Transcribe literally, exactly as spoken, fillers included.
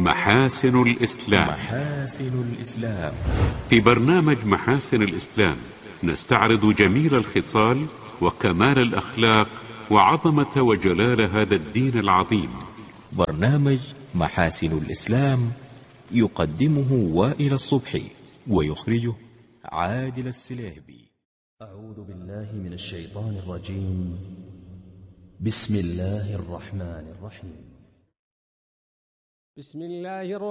محاسن الإسلام. محاسن الإسلام. في برنامج محاسن الإسلام نستعرض جميل الخصال وكمال الأخلاق وعظمة وجلال هذا الدين العظيم. برنامج محاسن الإسلام يقدمه وائل الصبحي ويخرجه عادل السليهبي. أعوذ بالله من الشيطان الرجيم. بسم الله الرحمن الرحيم. بسم الله الرحمن